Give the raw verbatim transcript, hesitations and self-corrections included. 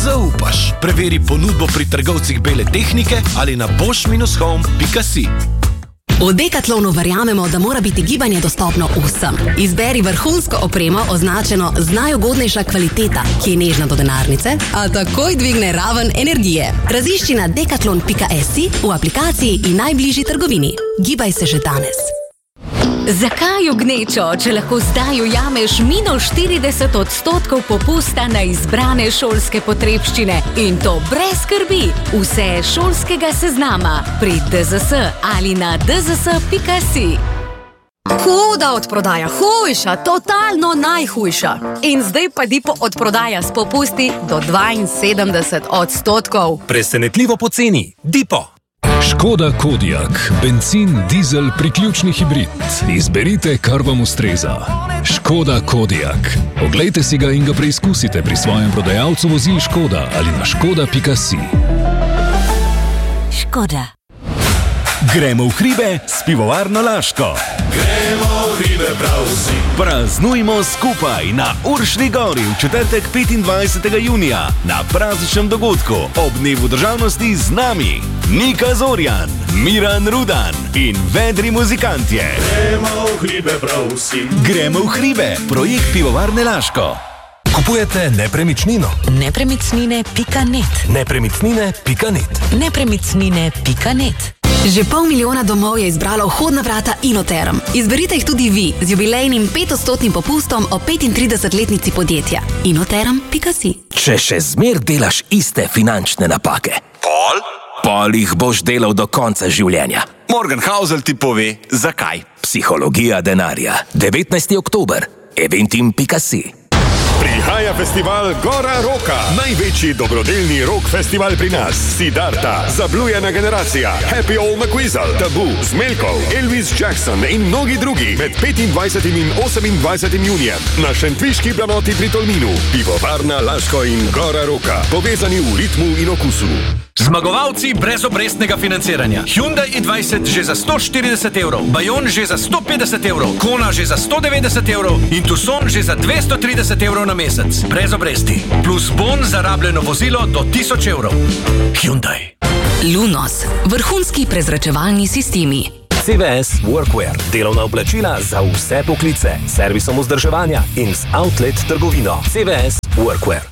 zaupaš. Preveri ponudbo pri trgovcih bele tehnike ali na bosch dash home pika si. V Decathlonu verjamemo, da mora biti gibanje dostopno vsem. Izberi vrhunsko opremo, označeno z najugodnejša kvaliteta, ki je nežna do denarnice, a takoj dvigne raven energije. Razišči na decathlon pika si v aplikaciji in najbližji trgovini. Gibaj se že danes. Zakaj v gnečo, če lahko zdaj ujameš minus štirideset odstotkov popusta na izbrane šolske potrebščine in to brez skrbi? Vse šolskega seznama pri D Z S ali na d z s pika si. Huda odprodaja, hujša, totalno najhujša. In zdaj pa Dipo odprodaja s popusti do dvainsedemdeset odstotkov. Presenetljivo poceni. Dipo. Škoda Kodiaq, bencin, dizel, priključni hibrid. Izberite, kar vam ustreza. Škoda Kodiaq. Oglejte si ga in ga preizkusite pri svojem prodajalcu vozil Škoda ali na škoda pika si. Škoda. Gremo v hribe s pivovarno Laško. Gremo v hribe prav vsi. Praznujmo skupaj na Uršni gori v četrtek petindvajsetega junija na prazničnem dogodku ob dnevu državnosti z nami Nika Zorjan, Miran Rudan in vedri muzikantje. Gremo v hribe prav vsi. Gremo v hribe, projekt pivovarne Laško. Kupujete nepremičnino? nepremičnine pika net. nepremičnine pika net. nepremičnine pika net. Že pol milijona domov je izbralo vhodna vrata Inoterm. Izberite jih tudi vi z jubilejnim petodstotnim popustom o petintridesetletnici podjetja. inoterm pika si. Če še zmer delaš iste finančne napake, Pol? pol jih boš delal do konca življenja. Morgan Housel ti pove, zakaj. Psihologija denarja. devetnajsti oktober. eventim pika si. Prihaja festival Gora Roka. Največji dobrodelni rock festival pri nas. Siddharta, Zablujena generacija, Happy Old McWeasel, Tabu, Zmelkov, Elvis Jackson in mnogi drugi med petindvajsetim in osemindvajsetim junijem na šentviški planoti pri Tolminu. Pivovarna Laško in Gora Roka. Povezani v ritmu in okusu. Zmagovalci brez obrestnega financiranja. Hyundai i dvajset že za sto štirideset evrov, Bayon že za sto petdeset evrov, Kona že za sto devetdeset evrov in Tucson že za dvesto trideset evrov na mesec. Brez obresti. Plus bon za rabljeno vozilo do tisoč evrov. Hyundai. Lunos. Vrhunski prezračevalni sistemi. C V S Workwear. Delovna oblačila za vse poklice. Servisom vzdrževanja in z outlet trgovino. C V S Workwear.